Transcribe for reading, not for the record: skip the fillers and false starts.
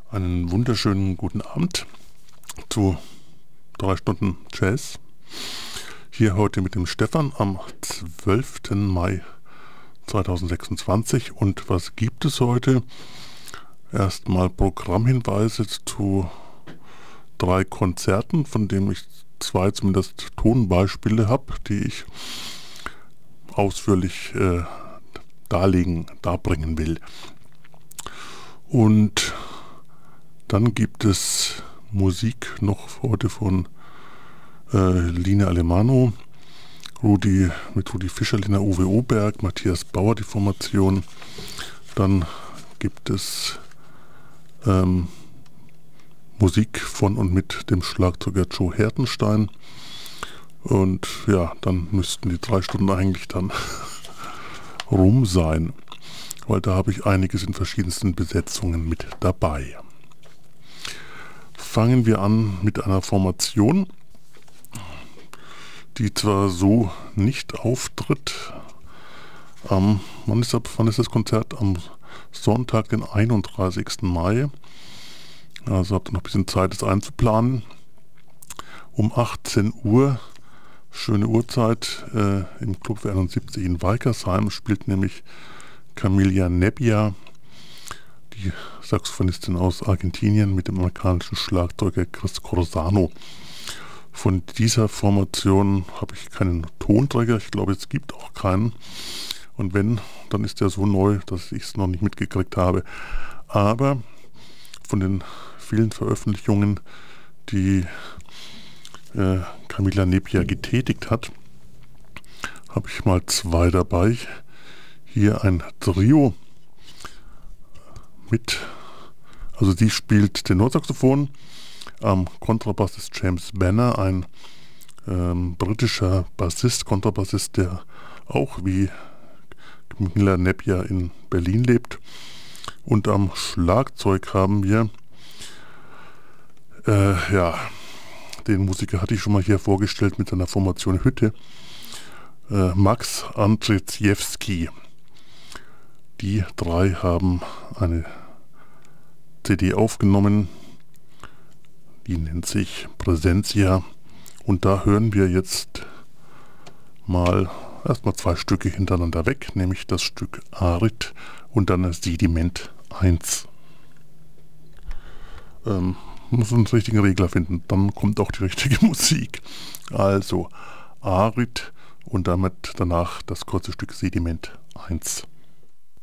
Einen wunderschönen guten Abend zu 3 Stunden Jazz. Hier heute mit dem Stefan am 12. Mai 2026. Und was gibt es heute? Erstmal Programmhinweise zu 3 Konzerten, von denen ich 2 zumindest Tonbeispiele habe, die ich ausführlich darbringen will. Und dann gibt es Musik noch heute von Lina Alemano, mit Rudi Fischerliner, Uwe Oberg, Matthias Bauer, die Formation. Dann gibt es Musik von und mit dem Schlagzeuger Joe Hertenstein. Und ja, dann müssten die 3 Stunden eigentlich dann rum sein, weil da habe ich einiges in verschiedensten Besetzungen mit dabei. Fangen wir an mit einer Formation, die zwar so nicht auftritt. Wann ist das Konzert? Am Sonntag, den 31. Mai. Also habt ihr noch ein bisschen Zeit, das einzuplanen. Um 18 Uhr, schöne Uhrzeit, im Club 71 in Weikersheim spielt nämlich Camila Nebbia, die Saxophonistin aus Argentinien, mit dem amerikanischen Schlagzeuger Chris Corsano. Von dieser Formation habe ich keinen Tonträger, ich glaube, es gibt auch keinen. Und wenn, dann ist der so neu, dass ich es noch nicht mitgekriegt habe. Aber von den vielen Veröffentlichungen, die Camila Nebbia getätigt hat, habe ich mal 2 dabei. Hier ein Trio also sie spielt Tenorsaxophon, am Kontrabass ist James Banner, ein britischer Kontrabassist, der auch wie Camila Nebbia in Berlin lebt. Und am Schlagzeug haben wir den Musiker hatte ich schon mal hier vorgestellt mit seiner Formation Hütte, Max Andrzejewski. Die 3 haben eine CD aufgenommen, die nennt sich Präsentia, und da hören wir jetzt erstmal 2 Stücke hintereinander weg, nämlich das Stück Arid und dann das Sediment 1. Muss einen richtigen Regler finden, dann kommt auch die richtige Musik. Also Arid und damit danach das kurze Stück Sediment 1.